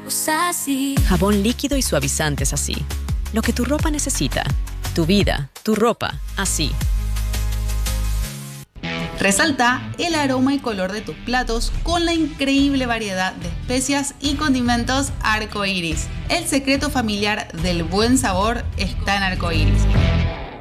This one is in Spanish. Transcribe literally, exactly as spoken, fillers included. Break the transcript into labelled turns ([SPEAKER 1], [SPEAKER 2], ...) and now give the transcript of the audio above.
[SPEAKER 1] así.
[SPEAKER 2] Jabón líquido y suavizantes así. Lo que tu ropa necesita. Tu vida, tu ropa, así.
[SPEAKER 3] Resalta el aroma y color de tus platos con la increíble variedad de especias y condimentos Arco Iris. El secreto familiar del buen sabor está en Arco Iris.